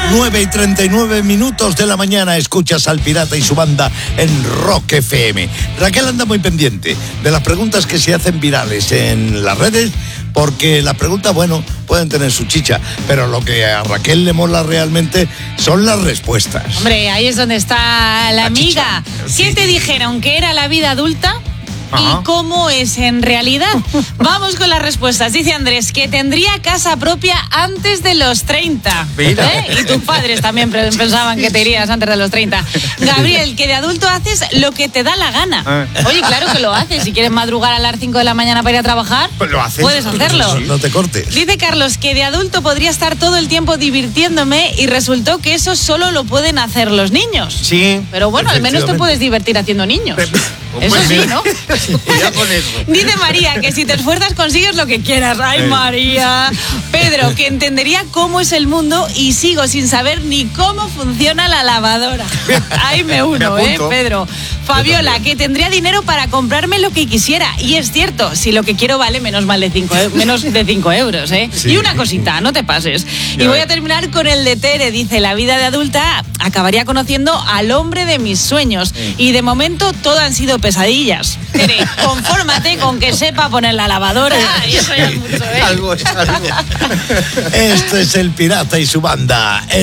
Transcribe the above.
9:39 de la mañana, escuchas al Pirata y su banda en Rock FM. Raquel anda muy pendiente de las preguntas que se hacen virales en las redes, porque las preguntas, bueno, pueden tener su chicha, pero lo que a Raquel le mola realmente son las respuestas. Hombre, ahí es donde está la amiga. Chicha. ¿Qué te dijeron que era la vida adulta? ¿Y cómo es en realidad? Vamos con las respuestas. Dice Andrés que tendría casa propia antes de los 30. Mira. Y tus padres también pensaban que te irías antes de los 30. Gabriel, que de adulto haces lo que te da la gana. Oye, claro que lo haces. Si quieres madrugar a las 5 de la mañana para ir a trabajar, Pues lo haces. puedes hacerlo. No te cortes. Dice Carlos que de adulto podría estar todo el tiempo divirtiéndome y resultó que eso solo lo pueden hacer los niños. Sí. Pero bueno, al menos te puedes divertir haciendo niños. Eso sí, ¿no? Ya con eso. Dice María que si te esfuerzas consigues lo que quieras. ¡Ay, María! Pedro, que entendería cómo es el mundo y sigo sin saber ni cómo funciona la lavadora. Ahí me uno, Pedro. Fabiola, que tendría dinero para comprarme lo que quisiera. Y es cierto, si lo que quiero vale menos de 5 euros, ¿eh? Sí. Y una cosita, no te pases. Y voy a terminar con el de Tere. Dice, la vida de adulta acabaría conociendo al hombre de mis sueños. Y de momento todo han sido pesadillas. Tere, confórmate con que sepa poner la lavadora. Y eso ya es mucho, ¿eh? Algo es algo. Este es el Pirata y su banda en